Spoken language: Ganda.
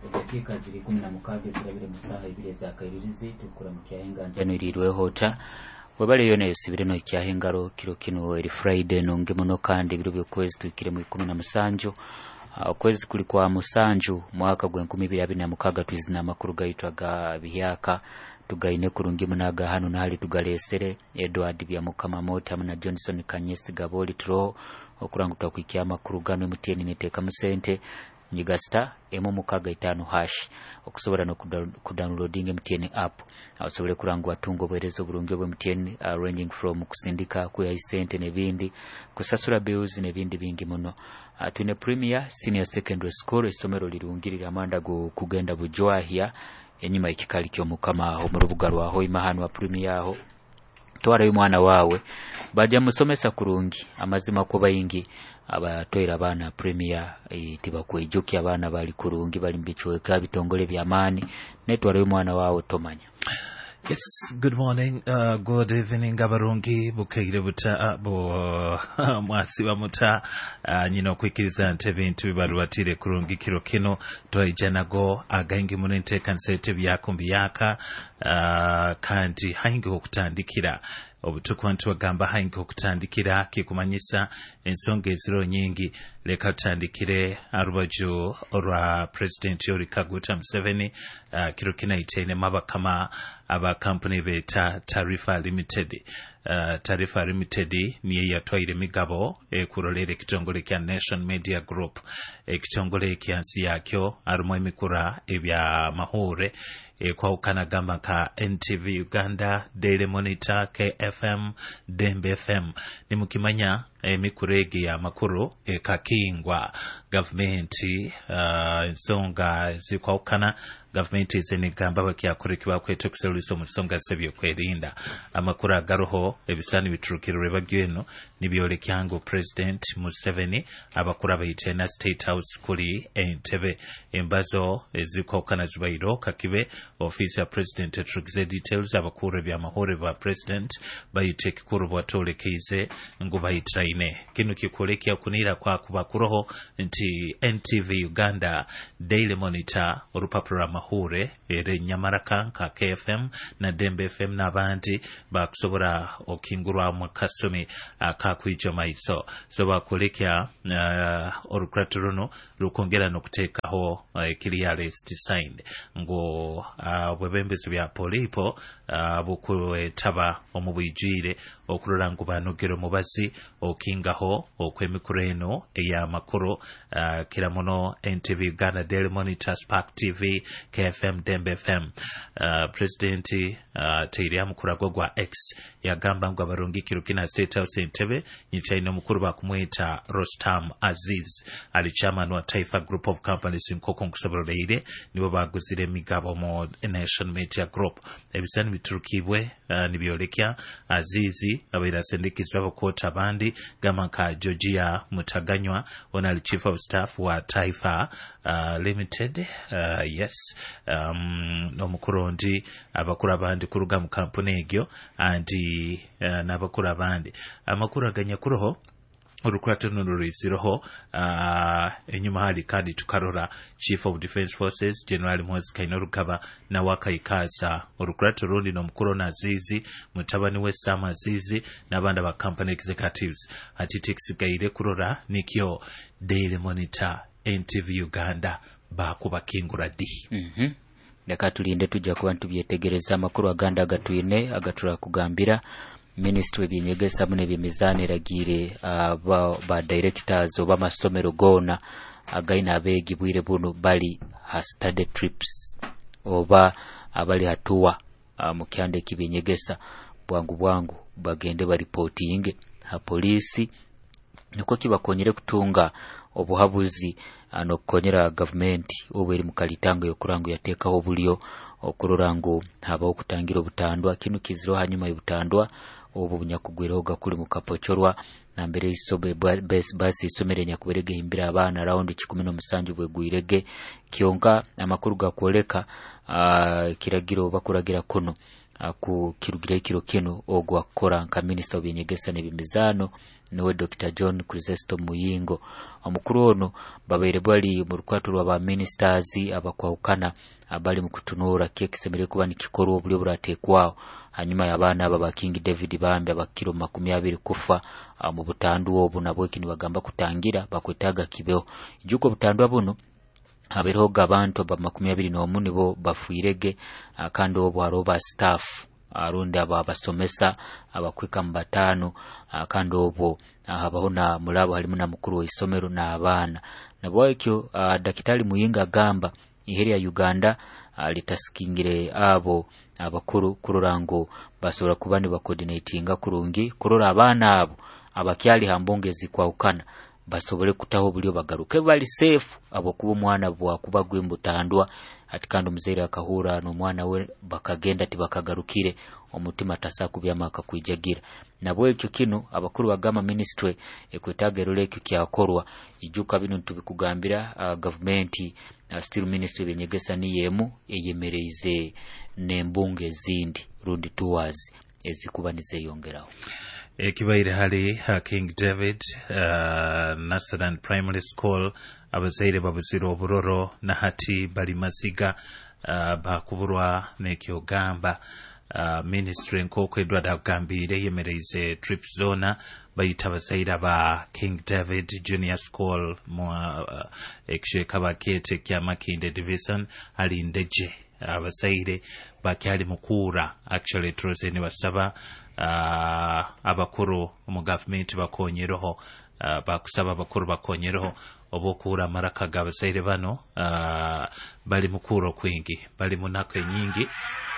dakika ziri 16 zirabire mu saha ibiri za kairirizi tukura mu kyahenga njano irirwe hota webale yone yosibire no kyahengaro kiro kino eri Friday nonge muno kandi biro byokwezi tukire mu 17 okwezi kuli kwa musanju mwaka gwa 2026 twizina makuru gaitwaga bihaka tugaine kurungi munaga hano nali tugalesere Edward bya mukama mota na Johnson Kanyesi Gaboli tro okurangu twakwikya amakuru gano muteni neteka musente nyigasta emu mukaga 5 hash okusobora no kudownloading MTN app asobole kurangu watungo bwerezo burungi bwe MTN ranging from kusindika kuya isente nebindi kusasura bills nebindi bingi muno tune premier senior secondary school isomero lirungirira amanda go kugenda bujwahia enyuma ikikali kyo mukama aho mu rubuga rwaho imahano wa premier aho twara y'umwana wawe bajya musomesa kurungi amazima ko bayingi abatoira abana premier tiba kwejuki abana bali kurungi bali mbichweka bitongole byamani netwara y'umwana wawe tomanya. Yes, good morning, good evening, abarungi, bukaire buta, mwasi wa muta, nyino kwikiriza nte bintu bibaruwatire kurungi kiro kino, toa ijanago, againgi munente kansete biyaka, kandi haingi okutandikira. Obutukwantu wagamba haingi okutandikira kikumanyisa ensonga eziro nyingi leka tutandikire arubaju olwa President Yoweri Kaguta Museveni kiro kina itaine mabakama aba company beta Tarifa Limited. Tarifa Limited niye yatwaire migabo kurolera ekitongole kya Nation Media Group ekitongole kyansi yakyo arumwe mikura ebya mahure kwa ukana gamba ka NTV Uganda, Daily Monitor, KFM, Dembe FM. Ni mukimanya mikurege ya makuru kakingwa governmenti nsonga zikwa ukana governmenti zenigamba bakyakurekiwa kweto kuseluliso musonga sebyo kwerinda amakuru agaroho ebisani biturukirwe bagweno nibyole kyango President Museveni abakura bayitena State House kuli Entebbe embazo ezikwa ukana zibayiro kakibe office ya President trukize details abakura bya mahore ba President bayiteke kuru bwatolekeize nguba yitraine kinu kikolekya kunira kwa kubakuroho nti NTV Uganda, Daily Monitor orupapuro mahure ere nyamaraka nka KFM na Dembe FM n'abandi bakusobora okingurwa mu kasumi akakwijo maiso so bakolekya orukratorono rukongera no kutekaho clearance signed ngo bwebembezi bya polipo bukwetaba omubwijire okurora ngo banogero mubazi okingaho okwemikureno eya makuru kila muno NTV Uganda, Daily Monitor, Spark TV, KFM, Dembe FM. President Teiria mukurago gwa X yagamba ngo abarungi kirukina State House Entebbe nyichaine mukuru bakumweta Rostam Aziz ali chairman wa Taifa Group of Companies nkoko nkusoboleire nibo baguzire migabo mo Nation Media Group ebisani biturukibwe nibyolekya Azizi abira sendikizwa bakota bandi gama ka Georgia Mutaganywa onali chief of staff wa Taifa Limited yes no mukurondi abakuru abandi kuruga mu company egyo andi nabakuru abandi amakuru aganya kuroho urukurato nurisiroho enyuma hali kandi tukarora Chief of Defense Forces General Moses Kainerugaba na wakayikaza urukurato rundi no mukuru na Azizi mutabani we Sam Azizi nabanda ba company executives ati texgaire kurora nikyo Daily Monitor NTV Uganda bakuba kingura di leka tulinde tujja kuba ntubyetegereza amakuru aganda agatuyine agatura kugambira Ministry byenyegesa mune bimizane ragire ba directors oba masomero gona againa abegi bwire buno bali study trips oba abali hatuwa mu kyande kibinyegesa bwangu bagende ba reporting ha polisi niko kibakonyere kutunga obuhabuzi anokonyera government obweri mukalitanga yokurangu yatekaho bulyo okururangu haba okutangira obutandwa kinu kiziro hanyuma y'obutandwa obu bunyakugwira ogakuli mu kapochorwa na mbere isobe basi isomere nyakuberege himbira abana round 17 bwegwirege kionka amakuru gakoleka kiragiro bakuragira kuno ku kirugire kiro kino ogwa kora nka minister obyenyegesa n'ebimizano niwe Dr. John Chrysostom Muyingo. Omukuru ono babaire bali mu rukwatu rwa ministers abakwawukana abali mu kutunura kyekisemere kuba nikikoro obuli oburatekwao hanyuma y'abaana aba King David Bambi abakiro 20 kufa mu butandu obu nabwo kini bagamba kutangira bakwetaga kibeo juko butandu buno abereho abantu ba 21 nibo bafuirege kandi obo aroba staff arundi abasomesa abakwika mbatano kandi obo abahona mulabo halimu na mukuru w'isomero n'abana nabwo ekyo Dakitali Muyinga gamba iheri ya Uganda litasikingire abo abakuru kururango basobola kuba ni bacoordinatinga kurungi kurora abana abo abakyali hambongezi kwa ukana basobole kutaho bulyo bagaruke bali safe abo kuba umwana bwa kuba gw'imbutandwa ati kandi umuzeere akahura no mwana we bakagenda tibakagarukire omutima tasaku byamaka kwijagira nabwo ekyo kino abakuru bagama ministry ekwetagerole ekyo kyakorwa ijuka bino tubikugambira government still ministry benyegesa niyemu eyemereze nembunge zindi rundi tours ezikubanize yongeraho ekibaire hali King David Nasaran Primary School abazaire babuzira oburoro na hati bali maziga bakuburwa nekyogamba ministry nk'okwedwa dagambire yemereze trip zona bayita abazaire ba King David Junior School mu ekisheka bakete kya Makinde Division ali ndeje abazaire bakyali mukura actually troze ni basaba abakuru mu government bakonyeroho bakusaba abakuru bakonyeroho obokura maraka gabazaire bano bali mukuro kwingi bali munako nyingi